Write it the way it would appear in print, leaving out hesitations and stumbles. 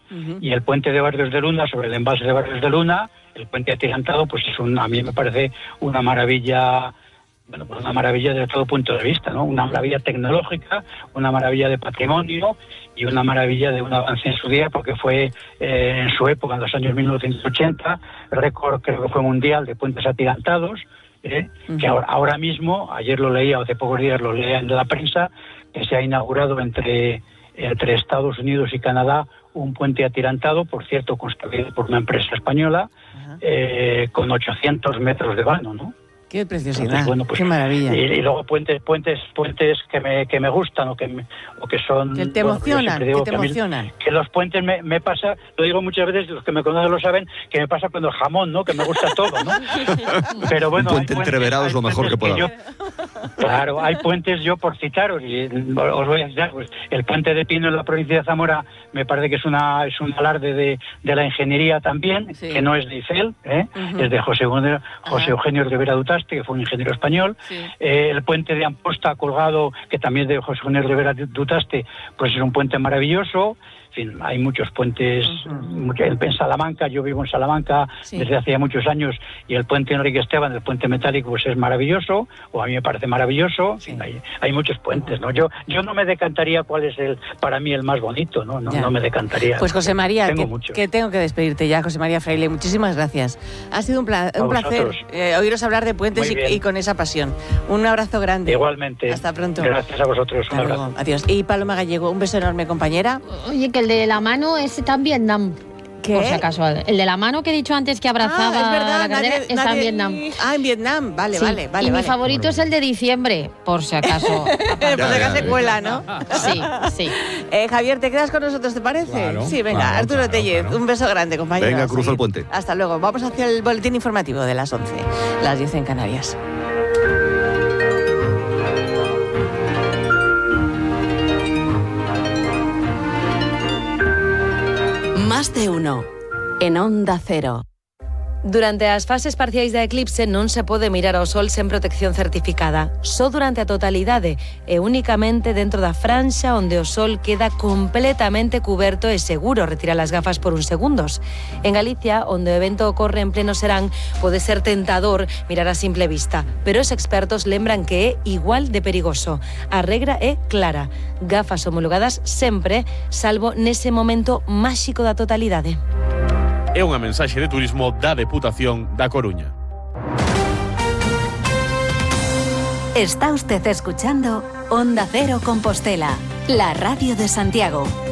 y el puente de Barrios de Luna, sobre el embalse de Barrios de Luna, el puente atirantado, pues a mí me parece una maravilla. Bueno, pues una maravilla desde todo punto de vista, ¿no? Una maravilla tecnológica, una maravilla de patrimonio y una maravilla de un avance en su día, porque fue en su época, en los años 1980, récord creo que fue mundial de puentes atirantados, que ahora mismo, ayer lo leía, o hace pocos días lo leía en la prensa, que se ha inaugurado entre Estados Unidos y Canadá un puente atirantado, por cierto, construido por una empresa española, con 800 metros de vano, ¿no? Qué preciosidad. Entonces, bueno, pues, qué maravilla. Y luego puentes que me gustan o que son... Que te emocionan, Que los puentes me pasa, lo digo muchas veces, los que me conocen lo saben, que me pasa cuando el jamón, ¿no? Que me gusta todo, ¿no? Pero bueno, un puente entreverado es lo mejor que pueda haber. Claro, hay puentes, yo por citaros, y os voy a citar, pues el puente de Pino en la provincia de Zamora me parece que es un alarde de la ingeniería también, que no es de ICEL, es de José Eugenio Rivera Dutaste, que fue un ingeniero español. El puente de Amposta colgado, que también es de José Eugenio Rivera Dutaste, pues es un puente maravilloso. En fin, hay muchos puentes. En Salamanca, yo vivo en Salamanca desde hace ya muchos años, y el puente Enrique Esteban, el puente metálico, pues es maravilloso, o a mí me parece maravilloso. En fin, hay muchos puentes, ¿no? Yo no me decantaría cuál es para mí el más bonito, ¿no? No me decantaría. Pues José María, que tengo que despedirte ya, José María Fraile, muchísimas gracias. Ha sido un placer oíros hablar de puentes y con esa pasión. Un abrazo grande. Igualmente. Hasta pronto. Gracias a vosotros. Un abrazo. Adiós. Y Paloma Gallego, un beso enorme, compañera. Oye, que el de la mano está en Vietnam. ¿Qué? Por si acaso. El de la mano que he dicho antes que abrazaba es verdad, la cadera está en Vietnam. En Vietnam. Vale. Y mi favorito es el de diciembre, por si acaso. Por si acaso se cuela, ¿no? Sí. Javier, ¿te quedas con nosotros, te parece? Claro, sí, venga, Arturo Tellez, un beso grande, compañero. Venga, cruza el puente. Hasta luego. Vamos hacia el boletín informativo de las 11, las 10 en Canarias. Más de uno en Onda Cero. Durante as fases parciais da eclipse non se pode mirar ao sol sen protección certificada. Só durante a totalidade e únicamente dentro da franxa onde o sol queda completamente cuberto e seguro retirar as gafas por uns segundos. En Galicia, onde o evento ocorre en pleno serán, pode ser tentador mirar a simple vista, pero os expertos lembran que é igual de perigoso. A regra é clara: gafas homologadas sempre, salvo nese momento máxico da totalidade. É unha mensaxe de turismo da Deputación da Coruña. Está usted escuchando Onda Cero Compostela, la radio de Santiago.